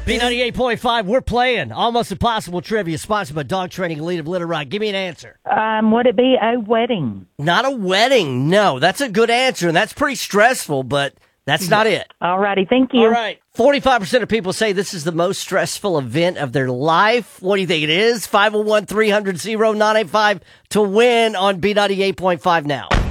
B98.5, we're playing Almost Impossible Trivia, sponsored by Dog Training Elite of Little Rock. Give me an answer. Would it be a wedding? Not a wedding, no. That's a good answer, and that's pretty stressful, but that's not it. All righty, thank you. All right. 45% of people say this is the most stressful event of their life. What do you think it is? 501-300-0985 to win on B98.5 now.